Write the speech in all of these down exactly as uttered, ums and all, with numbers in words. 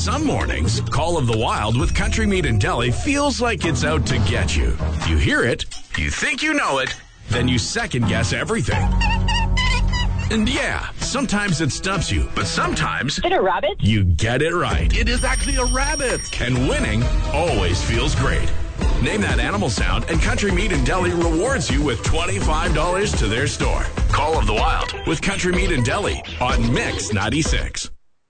Some mornings, Call of the Wild with Country Meat and Deli feels like it's out to get you. You hear it, you think you know it, then you second guess everything. And yeah, sometimes it stumps you, but sometimes... Is it a rabbit? You get it right. It is actually a rabbit. And winning always feels great. Name that animal sound, and Country Meat and Deli rewards you with twenty-five dollars to their store. Call of the Wild with Country Meat and Deli on Mix ninety-six.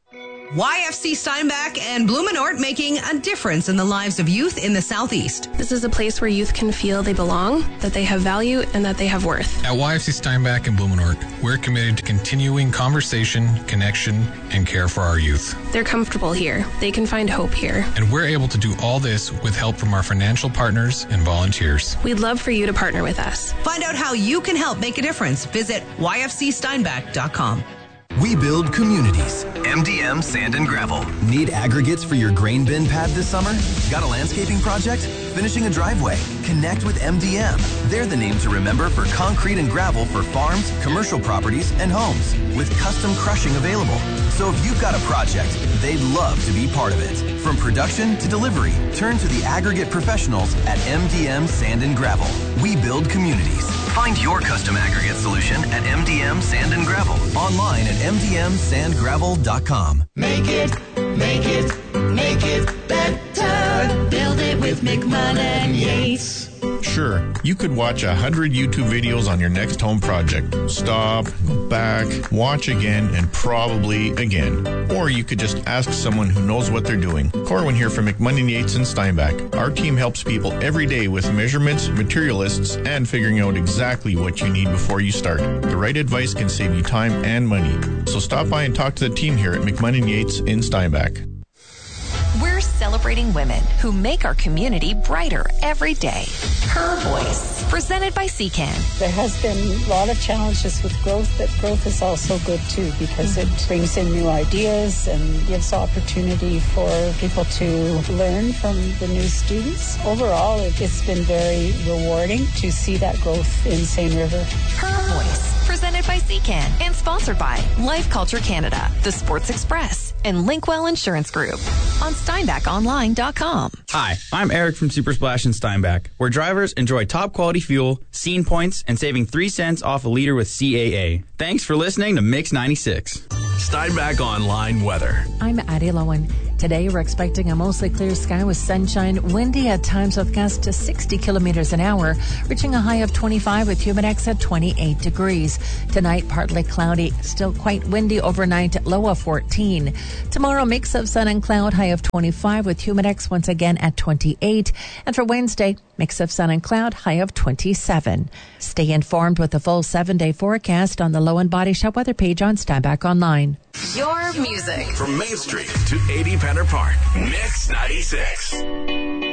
Y F C Steinbach and Blumenort making a difference in the lives of youth in the Southeast. This is a place where youth can feel they belong, that they have value, and that they have worth. At Y F C Steinbach and Blumenort, we're committed to continuing conversation, connection, and care for our youth. They're comfortable here. They can find hope here. And we're able to do all this with help from our financial partners and volunteers. We'd love for you to partner with us. Find out how you can help make a difference. Visit y f c steinbach dot com. We build communities. M D M Sand and Gravel. Need aggregates for your grain bin pad this summer? Got a landscaping project? Finishing a driveway? Connect with M D M. They're the name to remember for concrete and gravel for farms, commercial properties, and homes, with custom crushing available. So if you've got a project, they'd love to be part of it. From production to delivery, turn to the aggregate professionals at M D M Sand and Gravel. We build communities. Find your custom aggregate solution at M D M Sand and Gravel. Online at m d m sand gravel dot com. Make it, make it, make it better. Build it with McMahon and Yates. Sure, you could watch a hundred YouTube videos on your next home project. Stop, go back, watch again, and probably again. Or you could just ask someone who knows what they're doing. Corwin here from McMahon Yates and Steinbach. Our team helps people every day with measurements, material lists, and figuring out exactly what you need before you start. The right advice can save you time and money. So stop by and talk to the team here at McMahon Yates in Steinbach. We're celebrating women who make our community brighter every day. Her Voice, presented by C C A N. There has been a lot of challenges with growth, but growth is also good too because mm-hmm. it brings in new ideas and gives opportunity for people to learn from the new students. Overall, it's been very rewarding to see that growth in Seine River. Her Voice, presented by C C A N and sponsored by Life Culture Canada, The Sports Express, and Linkwell Insurance Group on steinbach online dot com. Hi, I'm Eric from Super Splash in Steinbach, where drivers enjoy top quality fuel, scene points, and saving three cents off a liter with C A A. Thanks for listening to Mix ninety-six. Steinbach Online weather. I'm Addie Lowen. Today, we're expecting a mostly clear sky with sunshine, windy at times with gusts to sixty kilometers an hour, reaching a high of twenty-five with Humidex at twenty-eight degrees. Tonight, partly cloudy, still quite windy overnight, low of fourteen. Tomorrow, mix of sun and cloud, high of twenty-five with Humidex once again at twenty-eight. And for Wednesday, mix of sun and cloud, high of twenty-seven. Stay informed with the full seven-day forecast on the Low and Body Shop weather page on Steinbach Online. Your music. From Main Street to eighty Penner Park, Mix ninety-six.